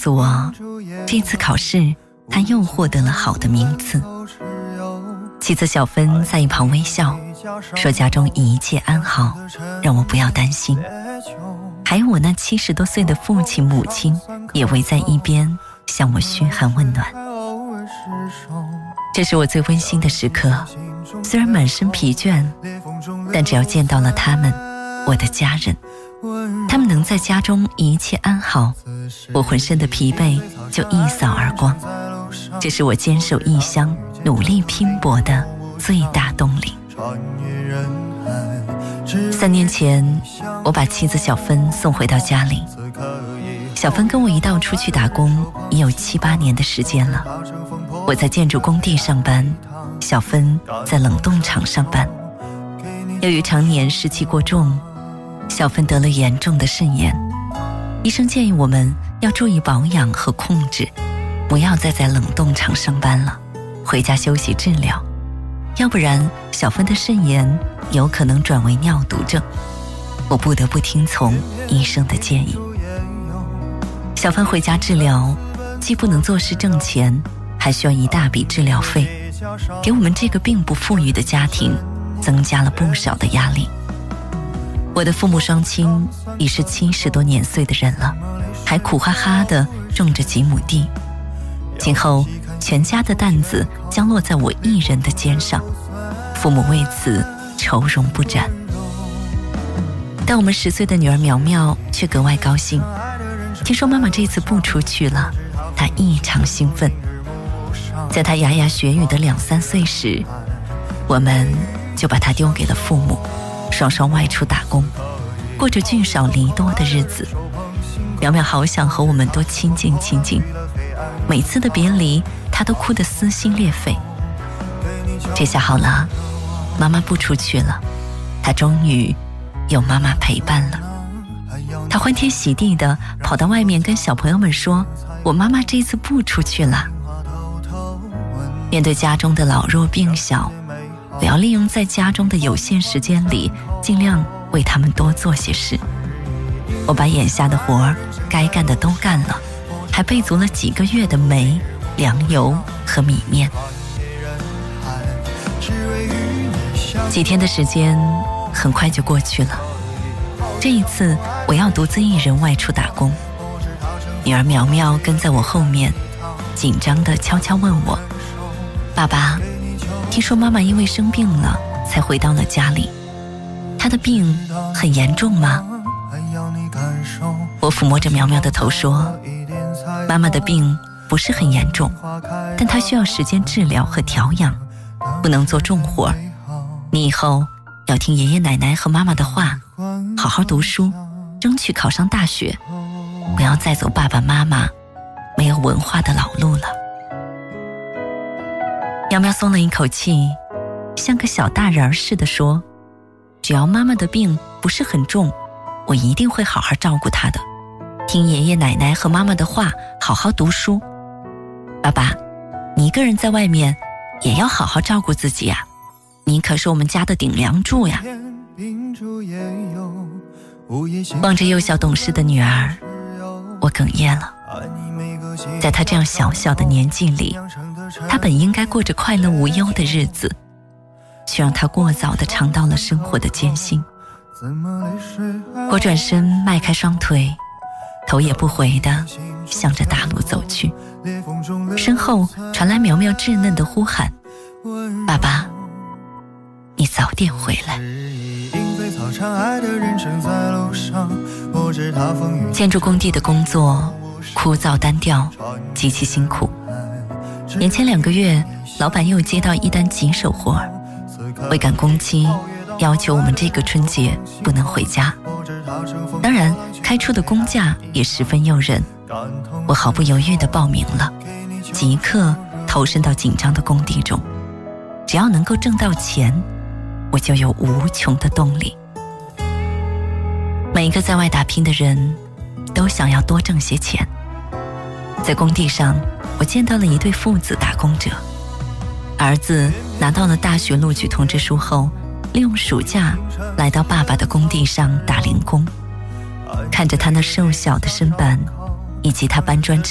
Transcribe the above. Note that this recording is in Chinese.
诉我，这次考试他又获得了好的名次。妻子小芬在一旁微笑，说家中一切安好，让我不要担心。还有我那70多岁的父亲母亲也围在一边向我嘘寒问暖。这是我最温馨的时刻，虽然满身疲倦，但只要见到了他们，我的家人，他们能在家中一切安好，我浑身的疲惫就一扫而光。这是我坚守异乡努力拼搏的最大动力。3年前，我把妻子小芬送回到家里。小芬跟我一道出去打工已有7、8年的时间了。我在建筑工地上班，小芬在冷冻厂上班。由于常年湿气过重，小芬得了严重的肾炎，医生建议我们要注意保养和控制，不要再在冷冻厂上班了，回家休息治疗，要不然小芬的肾炎有可能转为尿毒症。我不得不听从医生的建议。小芬回家治疗，既不能做事挣钱，还需要一大笔治疗费，给我们这个并不富裕的家庭增加了不少的压力。我的父母双亲已是70多年岁的人了，还苦哈哈地种着几亩地，今后全家的担子将落在我一人的肩上，父母为此愁容不展。但我们10岁的女儿苗苗却格外高兴，听说妈妈这次不出去了，她异常兴奋。在她牙牙学语的2、3岁时，我们就把她丢给了父母，双双外出打工，过着聚少离多的日子。苗苗好想和我们多亲近亲近，每次的别离她都哭得撕心裂肺。这下好了，妈妈不出去了，她终于有妈妈陪伴了。她欢天喜地地跑到外面跟小朋友们说，我妈妈这次不出去了。面对家中的老弱病小，我要利用在家中的有限时间里，尽量为他们多做些事。我把眼下的活儿该干的都干了，还备足了几个月的煤、粮油和米面。几天的时间很快就过去了，这一次我要独自一人外出打工。女儿苗苗跟在我后面，紧张地悄悄问我，爸爸，听说妈妈因为生病了才回到了家里，她的病很严重吗？我抚摸着苗苗的头说，妈妈的病不是很严重，但她需要时间治疗和调养，不能做重活。你以后要听爷爷奶奶和妈妈的话，好好读书，争取考上大学，不要再走爸爸妈妈没有文化的老路了。苗苗松了一口气，像个小大人似的说，只要妈妈的病不是很重，我一定会好好照顾她的，听爷爷奶奶和妈妈的话，好好读书。爸爸，你一个人在外面也要好好照顾自己啊，你可是我们家的顶梁柱呀。望着幼小懂事的女儿，我哽咽了。在她这样小小的年纪里，她本应该过着快乐无忧的日子，却让她过早地尝到了生活的艰辛。我转身迈开双腿，头也不回地向着大路走去，身后传来苗苗稚嫩的呼喊，爸爸，你早点回来。建筑工地的工作枯燥单调，极其辛苦。年前2个月，老板又接到一单棘手活，为赶工期，要求我们这个春节不能回家。当然，开出的工价也十分诱人，我毫不犹豫地报名了，即刻投身到紧张的工地中。只要能够挣到钱，我就有无穷的动力。每一个在外打拼的人都想要多挣些钱。在工地上，我见到了一对父子打工者，儿子拿到了大学录取通知书后，利用暑假来到爸爸的工地上打零工。看着他那瘦小的身板以及他搬砖